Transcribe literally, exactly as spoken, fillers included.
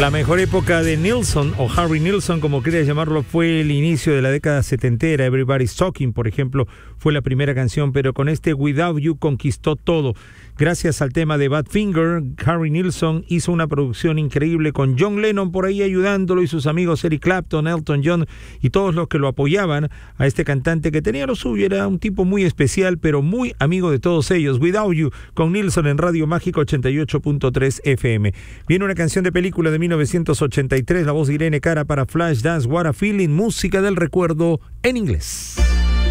La mejor época de Nilsson, o Harry Nilsson, como quieras llamarlo, fue el inicio de la década setentera. Everybody's Talking, por ejemplo, fue la primera canción, pero con este Without You conquistó todo. Gracias al tema de Badfinger, Harry Nilsson hizo una producción increíble con John Lennon por ahí ayudándolo y sus amigos Eric Clapton, Elton John y todos los que lo apoyaban a este cantante que tenía lo suyo. Era un tipo muy especial, pero muy amigo de todos ellos. Without You con Nilsson en Radio Mágica ochenta y ocho punto tres F M. Viene una canción de película de mil novecientos ochenta y tres, la voz de Irene Cara para Flashdance, What a Feeling, música del recuerdo en inglés.